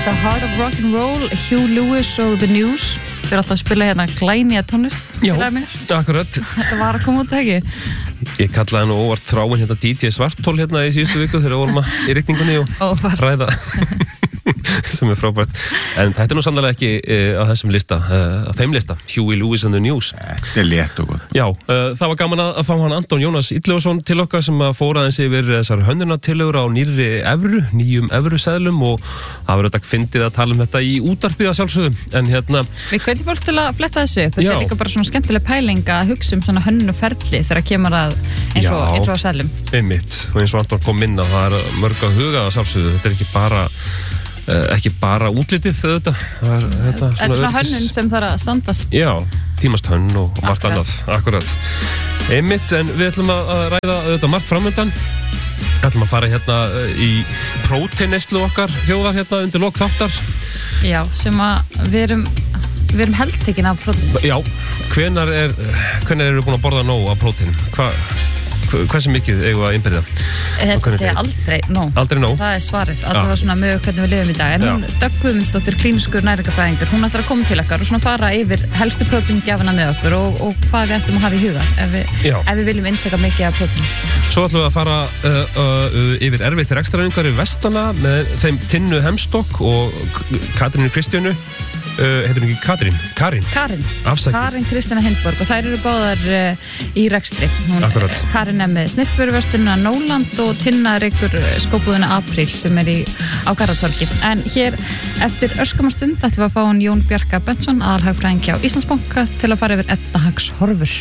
The Heart of Rock'n'Roll, Hugh Lewis og The News. Þau eru alltaf að spila hérna glænýja tónlist. Já, akkurat. Þetta var að koma út, ekki? Ég kallaði nú óvart þráin hérna DJ Svartól hérna í síðustu viku þegar vorum í rigningunni og ræða sem frábært. En þetta nú sannlega ekki á þessum lista, á þeim lista, Huey Lewis and the News. Þetta létt og gott. Já, það var gaman að fá hann Anton Jónas Illugason til okkar sem að fóra aðeins yfir þessar hönnunartillögur á nýjum evruseðlum og það var þetta fyndið að tala þetta í útvarpið að sjálfsögðum. En hérna... Við hvetjum fólk til að fletta þessu upp. Þetta líka bara svona skemmtileg pæling að hugsa svona hönnunarferli þegar kemur að eins og á seðlum. Einmitt, og eins og Anton kom inn að það mörg að huga að sjálfsögðu. Þetta ekki bara útlitið þetta er svona hönnun sem þarf að standast. Já, tímast hönn og margt annað, akkurat. Einmitt, en við ætlum að ræða þetta margt framöndan. Við ætlum að fara hérna í próteinneyslu okkar þjóðar hérna undir lok þáttar. Já, sem að við erum heldtekin af prótein. Já, hvenær eru búin að borða nóg af prótein? Hversu mikið eigum við að innbyrða? Þetta sé aldrei nóg. Aldrei nóg? Það er svarið. Alltaf var svona með hvernig við lifum í dag. En hún, Dögg Guðmundsdóttir, klíniskur næringarfræðingur, hún ætlar að koma til okkar og svona fara yfir helstu próteingjafana með okkur og hvað við ættum að hafa í huga ef við viljum inntaka mikið af prótein. Svo ætlum við að fara yfir erfiðtir ekstraæfingar í Vestana með þeim Tinnu Hemstokk og Katrínu Kristjánu. Heitir hún ekki Karin Kristina Hindborg og þær eru báðar í rekstri. Karin er með snirtvöruverslunina Nóland og Tinna rekur skóbúðuna Apríl sem er á Garðatorgi. En hér eftir örskama stund ætlum við að fá hann Jón Bjarka Benson, aðalhagfræðing hjá Íslandsbanka, til að fara yfir efnahagshorfur.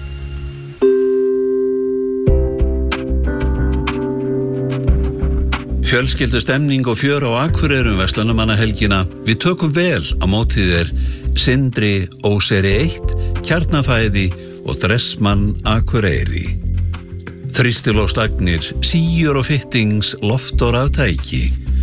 Fjölskyldu stemning og fjör á Akureyrum verslunarmannahelgina. Við tökum vel á móti þér Sindri, Óseri 1, Kjarnafæði og Dressmann Akureyri. Þrýstilóstagnir, síur og fittings, loft og raftæki.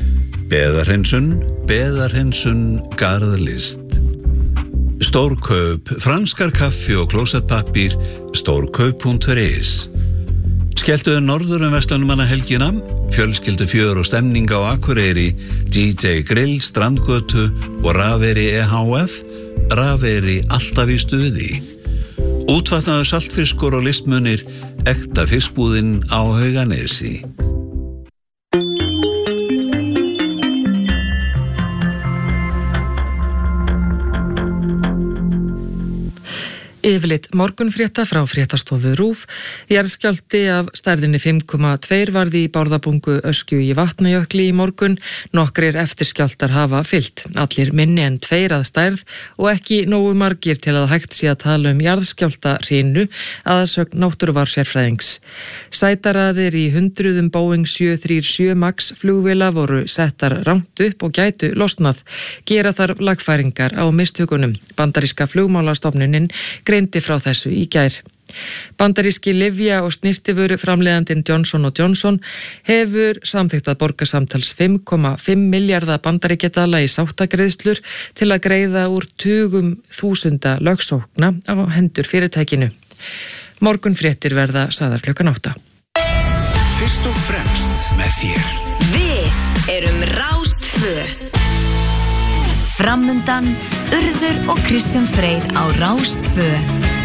Beðarhreinsun, garðlist. Stórkaup, franskar kaffi og klósettpappír, stórkaup.is. Skelltuðu norður verslunarmannahelgina, fjölskyldu fjör og stemning á Akureyri, DJ Grill, Strandgötu og Rafeyri EHF, Rafeyri alltaf í stuði. Útvatnaður saltfiskur og listmunir, ekta fiskbúðin á Hauganesi. Yfirlit morgunfrétta frá fréttastofu RÚV. Jarðskjálfti af stærðinni 5,2 varði í Bárðarbungu Öskju í Vatnajökli í morgun. Nokkrir eftirskjálftar hafa fylgt. Allir minni en 2 að stærð og ekki nógu margir til að hægt sé að tala jarðskjálftahrinu að sögn náttúrufarsérfræðings. Sætaraðir í 100 Boeing 737 MAX flugvéla voru settar rangt upp og gætu losnað. Gera þarf lagfæringar á mistökunum. Bandaríska flugmálastofnunin greindi frá þessu í gær. Bandaríski lyfja- og snyrtivöru framleiðandinn Johnson & Johnson hefur samþykkt að borga samtals 5,5 milljarða bandaríkjadala í sáttagreiðslur til að greiða úr tugum þúsunda lögsókna á hendur fyrirtækinu. Morgunfréttir verða sagðar klukkan 8. Fyrst og fremst með þér. Við erum Rás 2. Framundan Urður og Kristján Freyr á Rás 2.